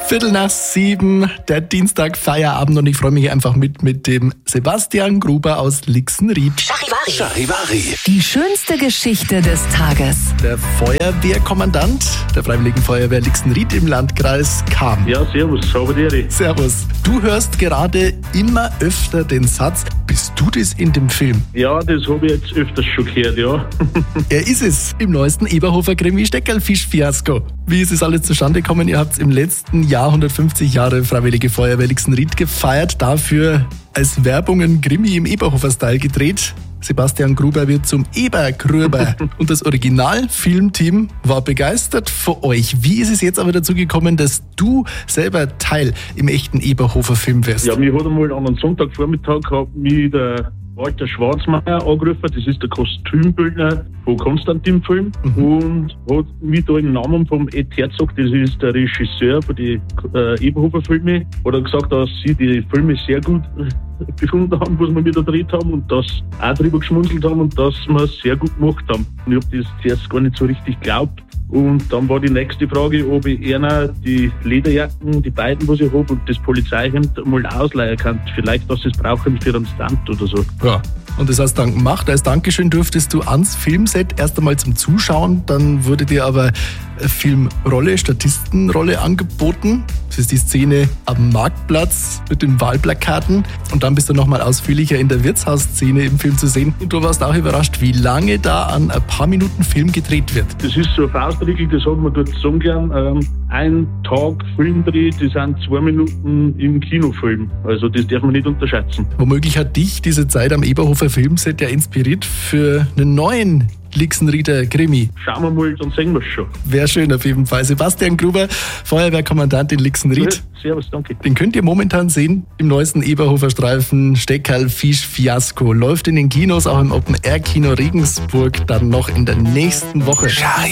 7:15, der Dienstag Feierabend und ich freue mich einfach mit dem Sebastian Gruber aus Lixenried. Charivari. Die schönste Geschichte des Tages. Der Feuerwehrkommandant der Freiwilligen Feuerwehr Lixenried im Landkreis Cham. Ja, servus, Sabadieri. Servus. Du hörst gerade immer öfter den Satz, bist du das in dem Film? Ja, das habe ich jetzt öfters schon gehört, ja. Er ist es im neuesten Eberhofer-Krimi Steckerlfisch-Fiasko. Wie ist es alles zustande gekommen? Ihr habt im letzten Jahr 150 Jahre Freiwillige Feuerwehr Lixenried gefeiert, dafür als Werbung ein Krimi im Eberhofer-Style gedreht. Sebastian Gruber wird zum Ebergruber und das Original-Filmteam war begeistert von euch. Wie ist es jetzt aber dazu gekommen, dass du selber Teil im echten Eberhofer-Film wirst? Ja, mir hat einmal an einem Sonntagvormittag der Walter Schwarzmeier angerufen, das ist der Kostümbildner von Konstantin-Film und hat mich da im Namen vom Ed Herzog, das ist der Regisseur für die Eberhofer-Filme, hat er gesagt, dass sie die Filme sehr gut befunden haben, was wir da gedreht haben und das auch drüber geschmunzelt haben und dass wir es sehr gut gemacht haben. Und ich habe das zuerst gar nicht so richtig geglaubt. Und dann war die nächste Frage, ob ich einer die Lederjacken, die beiden, was ich habe, und das Polizeihemd mal ausleihen kann. Vielleicht, dass sie es brauchen für einen Stunt oder so. Ja, und das hast du dann gemacht. Als Dankeschön durftest du ans Filmset erst einmal zum Zuschauen. Dann wurde dir aber eine Filmrolle, Statistenrolle angeboten. Das ist die Szene am Marktplatz mit den Wahlplakaten. Und dann bist du nochmal ausführlicher in der Wirtshausszene im Film zu sehen. Und du warst auch überrascht, wie lange da an ein paar Minuten Film gedreht wird. Das ist so eine Faustregel, das hat man dort sagen gern. Ein Tag Filmdreh, das sind 2 Minuten im Kinofilm. Also das darf man nicht unterschätzen. Womöglich hat dich diese Zeit am Eberhofer Filmset ja inspiriert für einen neuen Lixenrieder Krimi. Schauen wir mal, dann sehen wir es schon. Wäre schön auf jeden Fall. Sebastian Gruber, Feuerwehrkommandant in Lixenried. Servus, danke. Den könnt ihr momentan sehen im neuesten Eberhofer Streifen Steckerlfisch-Fiasko. Läuft in den Kinos, auch im Open-Air-Kino Regensburg, dann noch in der nächsten Woche.